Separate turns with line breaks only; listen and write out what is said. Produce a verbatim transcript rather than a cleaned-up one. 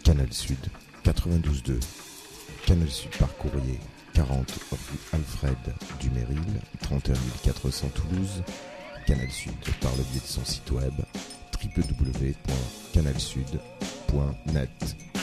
Canal Sud quatre-vingt-douze deux. Canal Sud par courrier quarante rue Alfred Dumeril, trente et un mille quatre cents Toulouse. Canal Sud par le biais de son site web w w w point canal sud point net.